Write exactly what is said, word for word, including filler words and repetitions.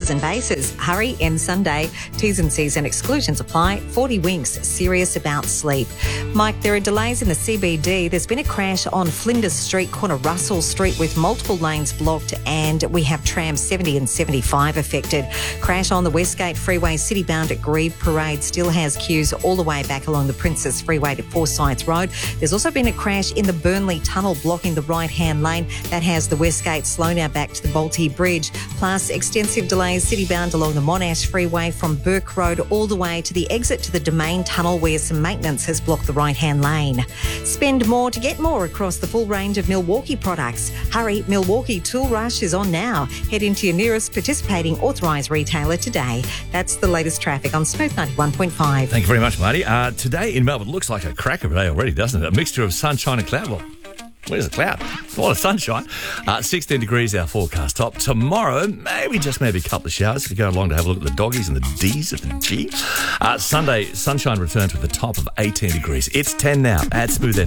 bumpers and bases. Hurry M Sunday. T's and C's and exclusions apply. forty winks. Serious about sleep. Mike, there are delays in the C B D. There's been a crash on Flinders Street, corner Russell Street, with multiple lanes blocked, and we have trams seventy and seventy-five affected. Crash on the Westgate Freeway, city bound at Grieve Parade, still has queues all the way back along the Princess Freeway to Forsyth Road. There's also been a crash in the Burnley Tunnel blocking the right-hand lane. That has the Westgate slow now back to the Bolte Bridge. Plus, extensive delays city bound along the Monash Freeway from Burke Road all the way to the exit to the Domain Tunnel, where some maintenance has blocked the right-hand lane. Spend more to get more across the full range of Milwaukee products. Hurry, Milwaukee Tool Rush is on now. Head into your nearest participating authorised retailer today. That's the latest traffic on Smooth ninety-one point five. Thank you very much, Marty. Uh, today in Melbourne looks like a cracker day already, doesn't it? A mixture of sunshine and cloud. Well, where's the cloud? A lot of sunshine. Uh, sixteen degrees our forecast top. Tomorrow, maybe, just maybe a couple of showers. If you go along to have a look at the doggies and the D's of the G. Uh, Sunday, sunshine returns with a top of eighteen degrees. It's ten now at Smooth F M.